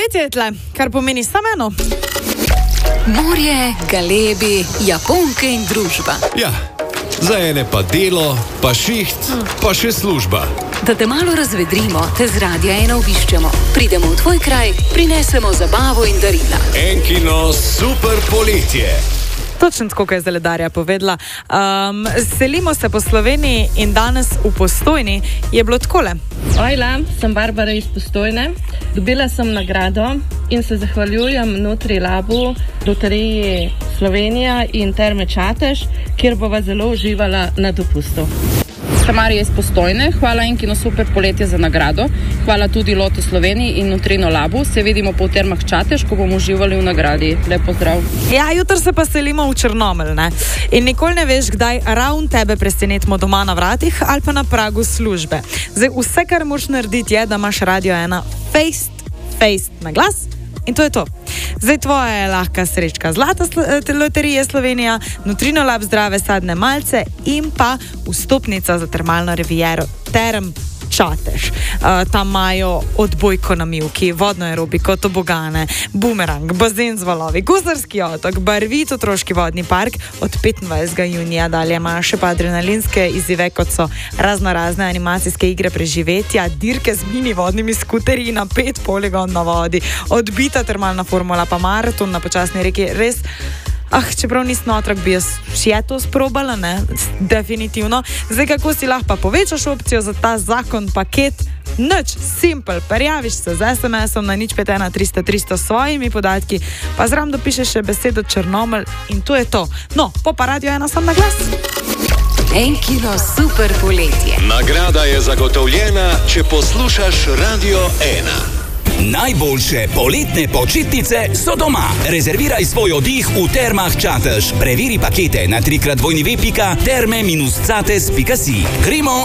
poletje je tle, kar pomeni samo eno. Morje, galebi, Japonke in družba. Ja, za ene pa delo, pa šiht, pa še služba. Da te malo razvedrimo, te z Radia 1 obiščemo. Pridemo v tvoj kraj, prinesemo zabavo in darila. Enkino super poletje. Točno tako, kot je Zeledarja povedala. Selimo se po Sloveniji in danes v Postojni je bilo takole. Ojla, sem Barbara iz Postojne. Dobila sem nagrado in se zahvaljujem Nutrilabu, Loteriji Slovenija in Terme Čatež, kjer bova zelo uživala na dopustu. Marija iz Postojne, hvala Enkino super poletje za nagrado, hvala tudi Loto Sloveniji in Nutrino Labu, se vidimo po Termah Čatež, ko bomo uživali v nagradi. Lep pozdrav. Ja, jutri se pa selimo v Črnomelj, ne? In nikoli ne veš, kdaj ravno tebe presenetimo doma na vratih ali pa na pragu službe. Zdaj, vse, kar moraš narediti, je, da imaš Radio 1 face na glas in to je to. Zdaj tvoja je lahka srečka Zlata loterije Slovenija, Nutrino Lab zdrave sadne malce in pa vstopnica za termalno riviero Term Čatež. Tam imajo odbojko na mivki, vodno aerobiko, tobogane, bumerang, bazen z valovi, gusarski otok, barvit otroški vodni park. Od 25. junija dalje ima še pa adrenalinske izzive, kot so raznorazne animacijske igre preživetja, dirke z mini vodnimi skuterji na 5 poligon na vodi, odbita termalna formula, pa maraton na počasni reki. Res, čeprav nisem otrok, bi jaz še to sprobala, ne? Definitivno. Zdaj, kako si lahko pa povečaš opcijo za ta zakon paket? Nič, simpel, prijaviš se z SMS-om na 051 300 300 s svojimi podatki, pa zraven dopišeš še besedo Črnomelj in to je to. No, pa Radio 1 sam na glas. Enkino super poletje. Nagrada je zagotovljena, če poslušaš Radio 1. Najboljše poletne počitnice so doma. Rezerviraj svoj oddih v Termah Čatež. Preveri pakete na www.terme-cates.si. Gremo